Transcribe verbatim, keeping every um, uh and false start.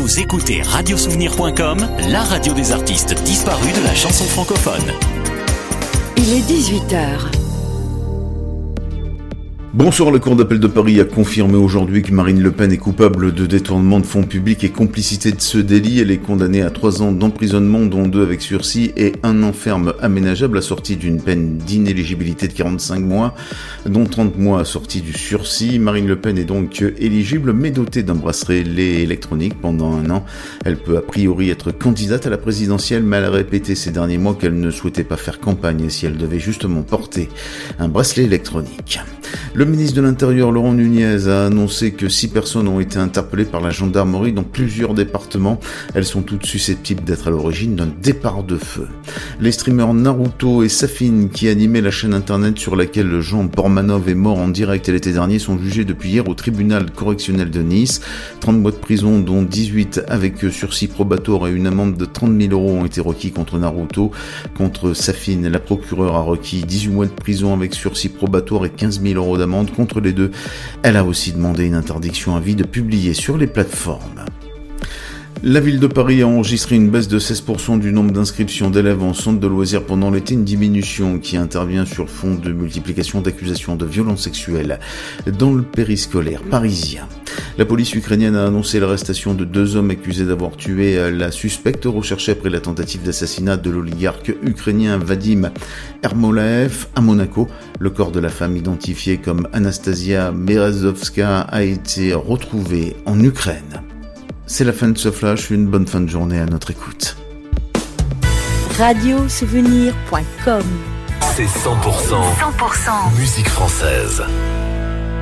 Vous écoutez radio souvenir point com, la radio des artistes disparus de la chanson francophone. Il est dix-huit heures. Bonsoir, la Cour d'appel de Paris a confirmé aujourd'hui que Marine Le Pen est coupable de détournement de fonds publics et complicité de ce délit. Elle est condamnée à trois ans d'emprisonnement, dont deux avec sursis et un an ferme aménageable, assorti d'une peine d'inéligibilité de quarante-cinq mois, dont trente mois assortis du sursis. Marine Le Pen est donc éligible, mais dotée d'un bracelet électronique pendant un an. Elle peut a priori être candidate à la présidentielle, mais elle a répété ces derniers mois qu'elle ne souhaitait pas faire campagne si elle devait justement porter un bracelet électronique. Le ministre de l'Intérieur, Laurent Nunez, a annoncé que six personnes ont été interpellées par la gendarmerie dans plusieurs départements. Elles sont toutes susceptibles d'être à l'origine d'un départ de feu. Les streamers Naruto et Safin, qui animaient la chaîne internet sur laquelle Jean Bormanov est mort en direct l'été dernier, sont jugés depuis hier au tribunal correctionnel de Nice. trente mois de prison, dont dix-huit avec sursis probatoire et une amende de trente mille euros ont été requis contre Naruto. Contre Safin, la procureure a requis dix-huit mois de prison avec sursis probatoire et quinze mille euros d'amende. Contre les deux, elle a aussi demandé une interdiction à vie de publier sur les plateformes. La ville de Paris a enregistré une baisse de seize pour cent du nombre d'inscriptions d'élèves en centre de loisirs pendant l'été, une diminution qui intervient sur fond de multiplication d'accusations de violences sexuelles dans le périscolaire parisien. La police ukrainienne a annoncé l'arrestation de deux hommes accusés d'avoir tué la suspecte recherchée après la tentative d'assassinat de l'oligarque ukrainien Vadim Ermolaev à Monaco. Le corps de la femme, identifié comme Anastasia Berezovska, a été retrouvé en Ukraine. C'est la fin de ce flash, une bonne fin de journée à notre écoute. radio souvenir point com. C'est cent pour cent, cent pour cent musique française.